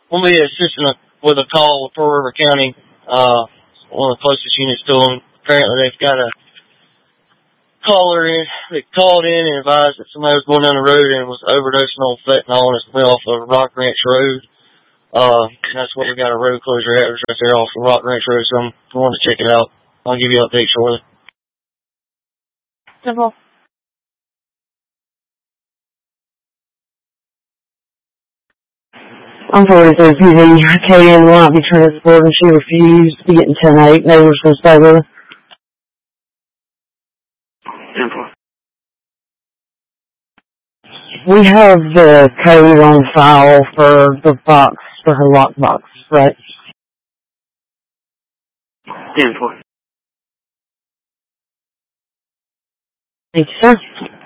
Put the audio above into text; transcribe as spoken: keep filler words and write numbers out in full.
we'll be assisting with a call with Pearl River County, uh, one of the closest units to them. Apparently they've got a caller in, they called in and advised that somebody was going down the road and was overdosing on fentanyl and it's off of Rock Ranch Road. Uh, and that's where we got a road closure at, right there off of Rock Ranch Road, so I'm going to check it out. I'll give you an update shortly. Simple. I'm forty-three P D. K N will not be transported and she refused to get in ten eight. They were supposed to stay with her. Simple. We have the code on file for the box, for her lockbox, right? Simple. Thank you, sir.